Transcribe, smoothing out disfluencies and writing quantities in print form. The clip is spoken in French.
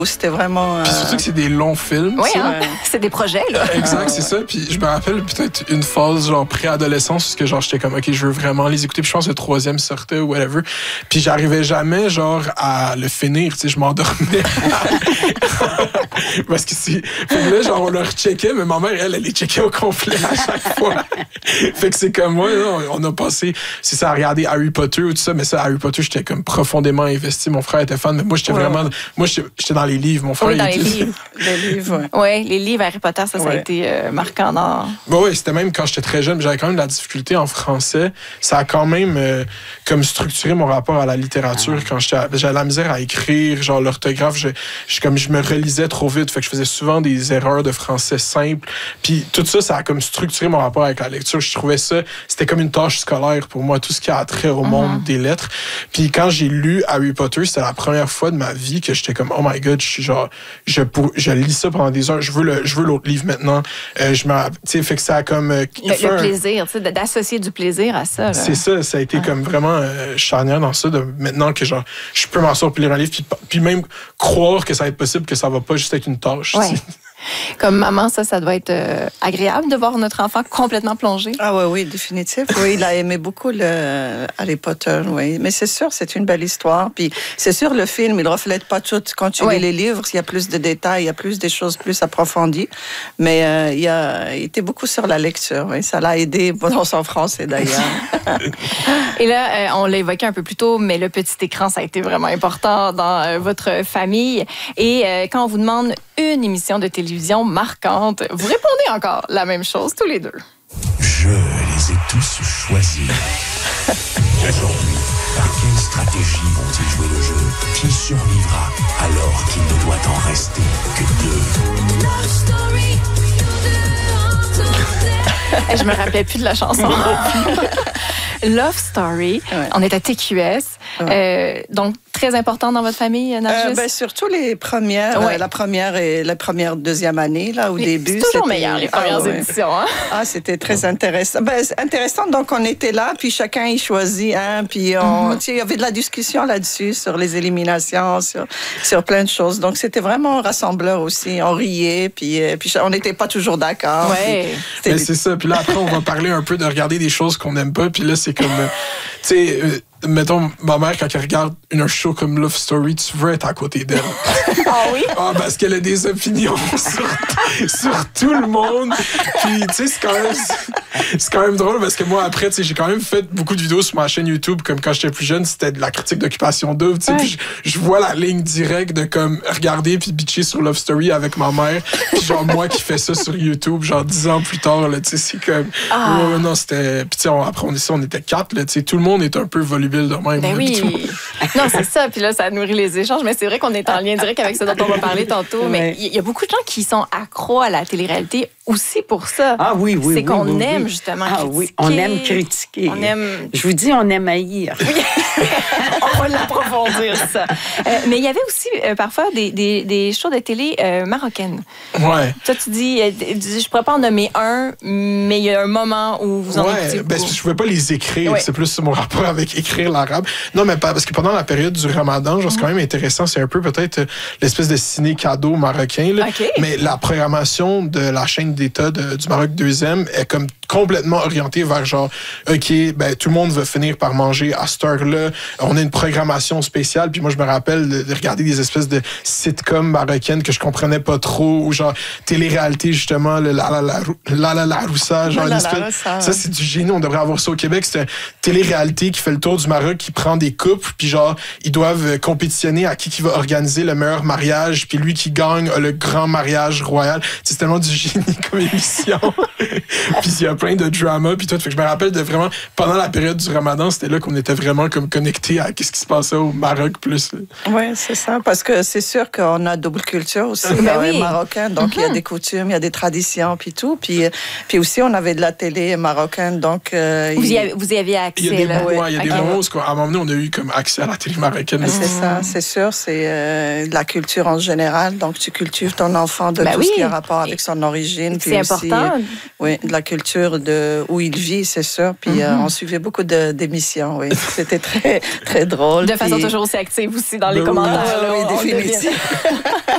C'était vraiment... Puis surtout que c'est des longs films. Oui, hein? C'est des projets, là. Exact, c'est ça. Puis je me rappelle peut-être une phase, genre, préadolescence, parce que, genre, j'étais comme, OK, je veux vraiment les écouter. Puis je pense que le 3e sortait ou whatever. Puis j'arrivais jamais, genre, à le finir. Tu sais, je m'endormais. Parce que c'est... Fait que là, genre, on le recheckait, mais ma mère, elle les checkait au complet à chaque fois. Fait que c'est comme moi, là, on a passé, c'est ça, à regarder Harry Potter ou tout ça. Mais ça, Harry Potter, j'étais comme profondément investi. Mon frère était fan, mais moi, j'étais vraiment... Moi, j'étais dans les livres. Mon frère, oui, dans les livres. Les livres, oui, les livres Harry Potter, ça a été marquant dans... Oui, c'était même quand j'étais très jeune, j'avais quand même de la difficulté en français. Ça a quand même comme structuré mon rapport à la littérature. Quand j'avais la misère à écrire, genre l'orthographe, je me relisais trop vite, fait que je faisais souvent des erreurs de français simples. Puis tout ça, ça a comme structuré mon rapport avec la lecture. Je trouvais ça, c'était comme une tâche scolaire pour moi, tout ce qui a trait au monde des lettres. Puis quand j'ai lu Harry Potter, c'était la première fois de ma vie que j'étais comme, oh my God, je suis genre, je lis ça pendant des heures, je veux l'autre livre maintenant. Tu sais, fait que ça a comme... le plaisir, tu sais, d'associer du plaisir à ça. Là. C'est ça, ça a été comme vraiment charnière dans ça, de maintenant que genre, je peux m'asseoir pour lire un livre, puis même croire que ça va être possible, que ça va pas juste être une tâche. Ouais. Comme maman, ça doit être agréable de voir notre enfant complètement plongé. Ah oui, définitif. Oui, il a aimé beaucoup le Harry Potter, oui. Mais c'est sûr, c'est une belle histoire. Puis c'est sûr, le film, il reflète pas tout. Quand tu lis les livres, il y a plus de détails, il y a plus des choses plus approfondies. Mais il était beaucoup sur la lecture, oui. Ça l'a aidé dans son français, d'ailleurs. Et là, on l'a évoqué un peu plus tôt, mais le petit écran, ça a été vraiment important dans votre famille. Et quand on vous demande une émission de télévision marquante, vous répondez encore la même chose tous les deux. Je les ai tous choisis. Aujourd'hui, par quelle stratégie vont-ils jouer le jeu? Qui survivra alors qu'il ne doit en rester que 2? Je me rappelais plus de la chanson. Love Story. Ouais. On est à TQS. Ouais. Donc, très important dans votre famille, Nargis? Surtout les premières, la première, deuxième année, là, au début. C'est toujours meilleur, les premières éditions. Hein? C'était très intéressant. Intéressant, donc on était là, puis chacun y choisit un, puis il y avait de la discussion là-dessus, sur les éliminations, sur plein de choses. Donc, c'était vraiment rassembleur aussi. On riait, puis on n'était pas toujours d'accord. Ouais. Mais c'est ça. Puis là, après, on va parler un peu de regarder des choses qu'on n'aime pas, puis là, c'est comme... tu sais... mettons, ma mère, quand elle regarde un show comme Love Story, tu veux être à côté d'elle. Ah oui? Parce qu'elle a des opinions sur tout le monde. Puis, tu sais, c'est quand même drôle parce que moi, après, tu sais, j'ai quand même fait beaucoup de vidéos sur ma chaîne YouTube, comme quand j'étais plus jeune, c'était de la critique d'Occupation Double, tu sais. Puis je vois la ligne directe de comme regarder puis bitcher sur Love Story avec ma mère. Puis genre, moi qui fais ça sur YouTube, genre 10 ans plus tard, là, tu sais, c'est comme... non, c'était... Puis, tu sais, après, on était 4, là, tu sais, tout le monde est un peu volubile de même. Ben oui. Non, c'est ça. Puis là, ça nourrit les échanges. Mais c'est vrai qu'on est en lien direct avec ce dont on va parler tantôt. Mais il y a beaucoup de gens qui sont accros à la télé-réalité aussi pour ça. Ah oui. C'est qu'on aime justement critiquer. Oui, on aime critiquer. Je vous dis, on aime haïr. Oui. On va l'approfondir, ça. Mais il y avait aussi parfois des shows de télé marocaines. Ouais. Toi, tu dis, je pourrais pas en nommer un, mais il y a un moment où vous en écoutez beaucoup. Je pouvais pas les écrire. C'est plus mon rapport avec écrire l'arabe. Non, mais parce que pendant la période du Ramadan, genre, c'est quand même intéressant. C'est un peu peut-être l'espèce de ciné-cadeau marocain. Là. Okay. Mais la programmation de la chaîne d'État du Maroc 2e est comme complètement orientée vers genre, OK, tout le monde va finir par manger à cette heure-là. On a une programmation spéciale. Puis moi, je me rappelle de regarder des espèces de sitcoms marocaines que je comprenais pas trop. Ou genre, télé-réalité, justement, le la Roussa. Genre, ça, c'est du génie. On devrait avoir ça au Québec. C'est une télé-réalité qui fait le tour du Maroc, qui prend des couples, puis genre, ils doivent compétitionner à qui va organiser le meilleur mariage, puis lui qui gagne a le grand mariage royal. C'est tellement du génie comme émission. Puis il y a plein de drama, puis tout. Fait que je me rappelle de vraiment, pendant la période du Ramadan, c'était là qu'on était vraiment comme connectés à ce qui se passait au Maroc plus. Oui, c'est ça, parce que c'est sûr qu'on a double culture aussi, les Marocains, donc il y a des coutumes, il y a des traditions, puis tout. Puis aussi, on avait de la télé marocaine, donc... vous y aviez accès, il y a des moments où, à un moment donné, on a eu comme accès à la télé marocaine. C'est ça, c'est sûr, c'est la culture en général, donc tu cultives ton enfant de tout ce qui a rapport avec son origine, d'origine. C'est important. Oui, de la culture où il vit, c'est sûr. Puis on suivait beaucoup d'émissions, oui. C'était très, très drôle. De façon toujours aussi active aussi dans les commentaires. Oui, définitivement.